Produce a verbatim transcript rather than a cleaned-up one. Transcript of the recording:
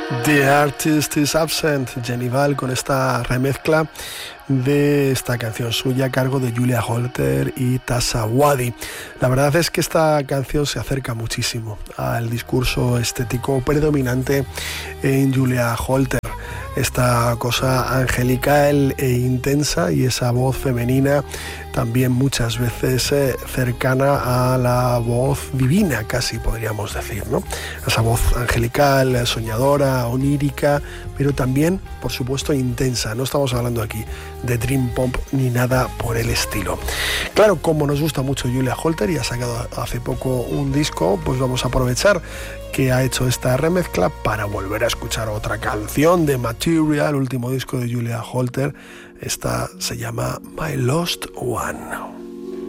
The Artist is Absent, Jenny Val, con esta remezcla de esta canción suya a cargo de Julia Holter y Tasha Wadi. La verdad es que esta canción se acerca muchísimo al discurso estético predominante en Julia Holter. Esta cosa angelical e intensa y esa voz femenina también muchas veces eh, cercana a la voz divina, casi podríamos decir, ¿no? Esa voz angelical, soñadora, onírica, pero también, por supuesto, intensa. No estamos hablando aquí de dream pop ni nada por el estilo. Claro, como nos gusta mucho Julia Holter y ha sacado hace poco un disco, pues vamos a aprovechar que ha hecho esta remezcla para volver a escuchar otra canción de Material, último disco de Julia Holter. Esta se llama My Lost One.